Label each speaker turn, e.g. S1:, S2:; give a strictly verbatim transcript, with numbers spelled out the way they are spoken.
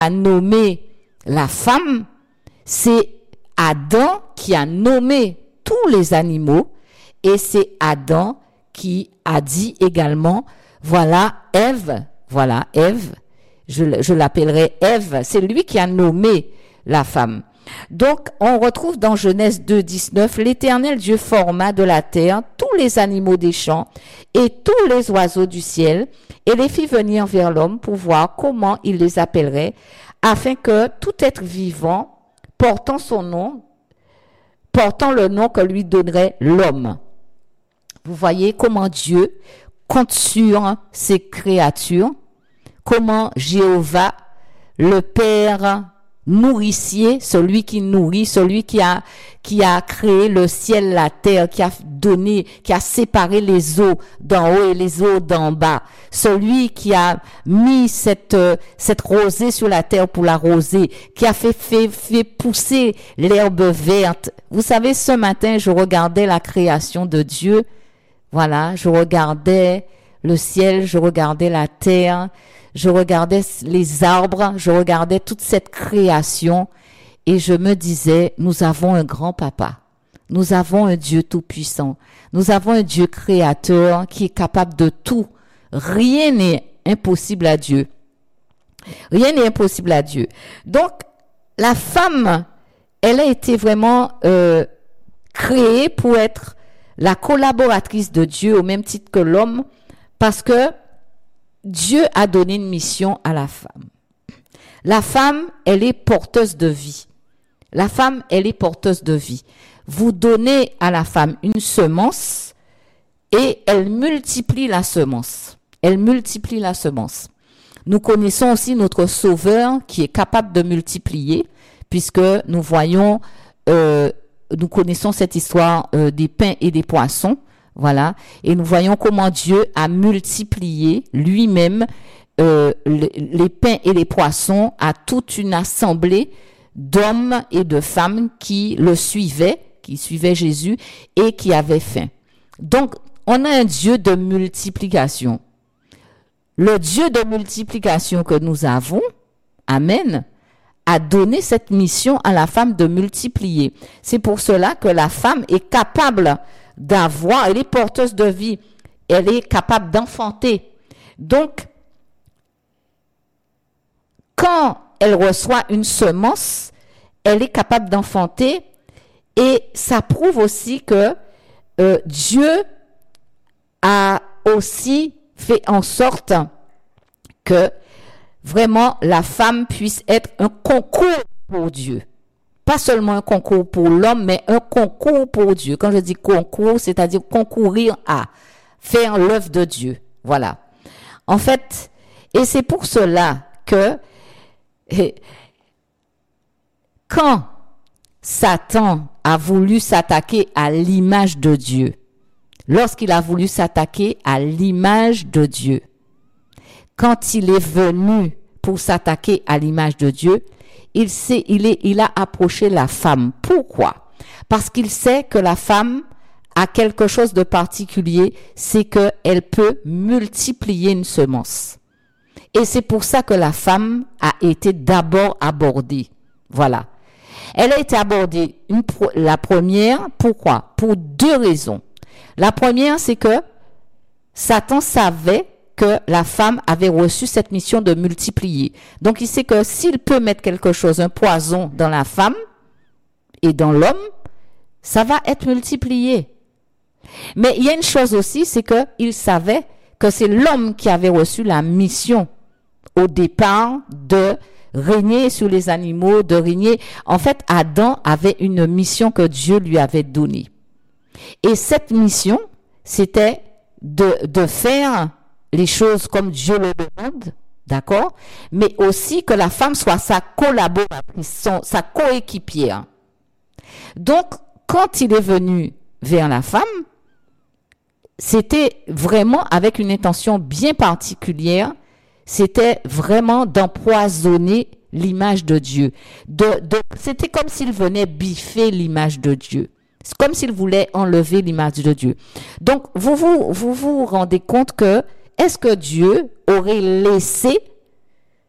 S1: a nommé la femme, c'est Adam qui a nommé tous les animaux et c'est Adam qui a dit également, voilà Ève, voilà Ève, je, je l'appellerai Ève, c'est lui qui a nommé la femme. Donc, on retrouve dans Genèse deux, dix-neuf, l'Éternel Dieu forma de la terre tous les animaux des champs et tous les oiseaux du ciel et les fit venir vers l'homme pour voir comment il les appellerait, afin que tout être vivant portant son nom, portant le nom que lui donnerait l'homme. Vous voyez comment Dieu compte sur ses créatures, comment Jéhovah, le Père nourricier, celui qui nourrit, celui qui a qui a créé le ciel, la terre, qui a donné, qui a séparé les eaux d'en haut et les eaux d'en bas, celui qui a mis cette cette rosée sur la terre pour l'arroser, qui a fait fait fait pousser l'herbe verte. Vous savez, ce matin, je regardais la création de Dieu. Voilà, je regardais le ciel, je regardais la terre, je regardais les arbres, je regardais toute cette création et je me disais, nous avons un grand papa, nous avons un Dieu tout-puissant, nous avons un Dieu créateur qui est capable de tout. Rien n'est impossible à Dieu. Rien n'est impossible à Dieu. Donc, la femme, elle a été vraiment euh, créée pour être la collaboratrice de Dieu au même titre que l'homme, parce que Dieu a donné une mission à la femme. La femme, elle est porteuse de vie. La femme, elle est porteuse de vie. Vous donnez à la femme une semence et elle multiplie la semence. Elle multiplie la semence. Nous connaissons aussi notre Sauveur qui est capable de multiplier, puisque nous voyons, euh, nous connaissons cette histoire euh, des pains et des poissons. Voilà, et nous voyons comment Dieu a multiplié lui-même euh, les, les pains et les poissons à toute une assemblée d'hommes et de femmes qui le suivaient, qui suivaient Jésus et qui avaient faim. Donc, on a un Dieu de multiplication. Le Dieu de multiplication que nous avons, amen, a donné cette mission à la femme de multiplier. C'est pour cela que la femme est capable d'avoir, elle est porteuse de vie, elle est capable d'enfanter. Donc, quand elle reçoit une semence, elle est capable d'enfanter et ça prouve aussi que euh, Dieu a aussi fait en sorte que vraiment la femme puisse être un concours pour Dieu. Pas seulement un concours pour l'homme, mais un concours pour Dieu. Quand je dis concours, c'est-à-dire concourir à faire l'œuvre de Dieu. Voilà. En fait, et c'est pour cela que quand Satan a voulu s'attaquer à l'image de Dieu, lorsqu'il a voulu s'attaquer à l'image de Dieu, quand il est venu pour s'attaquer à l'image de Dieu, il sait, il est, il a approché la femme. Pourquoi? Parce qu'il sait que la femme a quelque chose de particulier, c'est qu'elle peut multiplier une semence. Et c'est pour ça que la femme a été d'abord abordée. Voilà. Elle a été abordée, une, la première, pourquoi? Pour deux raisons. La première, c'est que Satan savait que la femme avait reçu cette mission de multiplier. Donc, il sait que s'il peut mettre quelque chose, un poison dans la femme et dans l'homme, ça va être multiplié. Mais il y a une chose aussi, c'est qu'il savait que c'est l'homme qui avait reçu la mission au départ de régner sur les animaux, de régner. En fait, Adam avait une mission que Dieu lui avait donnée. Et cette mission, c'était de, de faire les choses comme Dieu le demande, d'accord? Mais aussi que la femme soit sa collaboratrice, son, sa coéquipière. Donc, quand il est venu vers la femme, c'était vraiment avec une intention bien particulière, c'était vraiment d'empoisonner l'image de Dieu. De, de, c'était comme s'il venait biffer l'image de Dieu. C'est comme s'il voulait enlever l'image de Dieu. Donc, vous vous, vous vous rendez compte que est-ce que Dieu aurait laissé